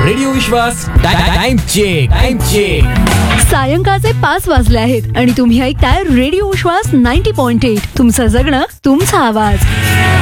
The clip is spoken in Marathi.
रेडिओ विश्वास टाइम चेक. सायंकाळचे 5 वाजले आहेत आणि तुम्ही ऐकताय रेडिओ विश्वास 90.8. तुमचं जगणं तुमचा आवाज.